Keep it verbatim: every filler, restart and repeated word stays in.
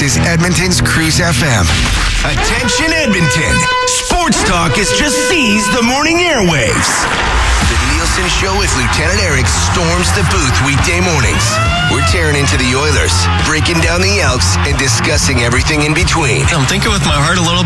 is Edmonton's Cruise F M. Attention Edmonton! Sports Talk has just seized the morning airwaves. The Nielsen Show with Lieutenant Eric storms the booth weekday mornings. We're tearing into the Oilers, breaking down the Elks, and discussing everything in between. I'm thinking with my heart a little